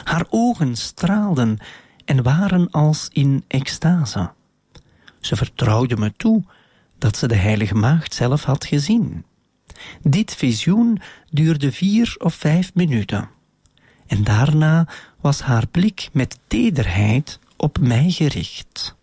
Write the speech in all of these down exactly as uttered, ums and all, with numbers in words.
Haar ogen straalden en waren als in extase. Ze vertrouwde me toe dat ze de heilige maagd zelf had gezien. Dit visioen duurde vier of vijf minuten. En daarna was haar blik met tederheid op mij gericht.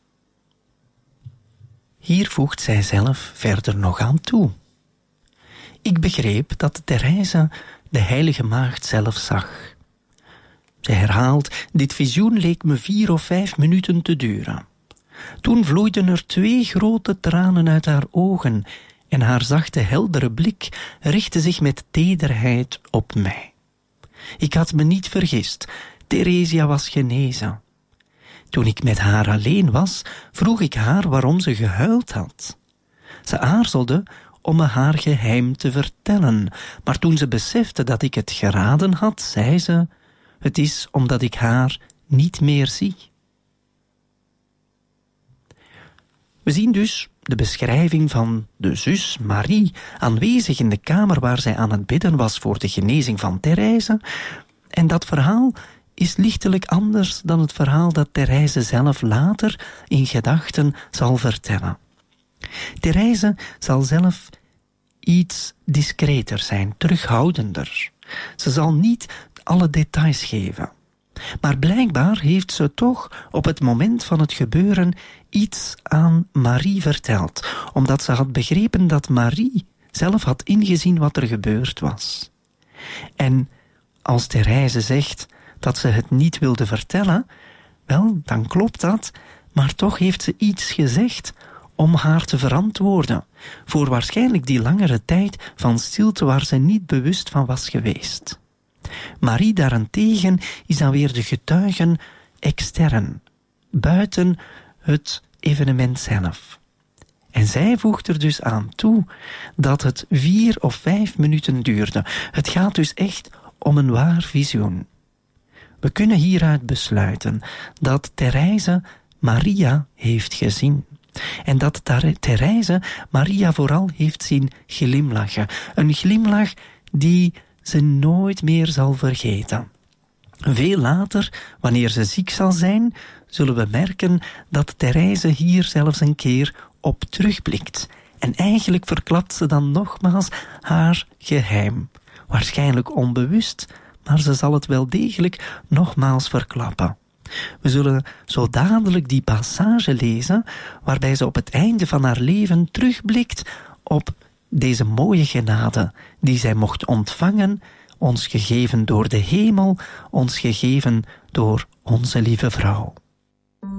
Hier voegt zij zelf verder nog aan toe. Ik begreep dat Therese de heilige maagd zelf zag. Zij herhaalt, dit visioen leek me vier of vijf minuten te duren. Toen vloeiden er twee grote tranen uit haar ogen en haar zachte, heldere blik richtte zich met tederheid op mij. Ik had me niet vergist, Theresia was genezen. Toen ik met haar alleen was, vroeg ik haar waarom ze gehuild had. Ze aarzelde om me haar geheim te vertellen, maar toen ze besefte dat ik het geraden had, zei ze, het is omdat ik haar niet meer zie. We zien dus de beschrijving van de zus Marie aanwezig in de kamer waar zij aan het bidden was voor de genezing van Therese. En dat verhaal is lichtelijk anders dan het verhaal dat Therese zelf later in gedachten zal vertellen. Therese zal zelf iets discreter zijn, terughoudender. Ze zal niet alle details geven. Maar blijkbaar heeft ze toch op het moment van het gebeuren iets aan Marie verteld, omdat ze had begrepen dat Marie zelf had ingezien wat er gebeurd was. En als Therese zegt dat ze het niet wilde vertellen, wel, dan klopt dat, maar toch heeft ze iets gezegd om haar te verantwoorden voor waarschijnlijk die langere tijd van stilte waar ze niet bewust van was geweest. Marie daarentegen is dan weer de getuige extern, buiten het evenement zelf. En zij voegt er dus aan toe dat het vier of vijf minuten duurde. Het gaat dus echt om een waar visioen. We kunnen hieruit besluiten dat Therese Maria heeft gezien. En dat Therese Maria vooral heeft zien glimlachen. Een glimlach die ze nooit meer zal vergeten. Veel later, wanneer ze ziek zal zijn, zullen we merken dat Therese hier zelfs een keer op terugblikt. En eigenlijk verklapt ze dan nogmaals haar geheim. Waarschijnlijk onbewust, maar ze zal het wel degelijk nogmaals verklappen. We zullen zo dadelijk die passage lezen waarbij ze op het einde van haar leven terugblikt op deze mooie genade die zij mocht ontvangen, ons gegeven door de hemel, ons gegeven door onze lieve vrouw.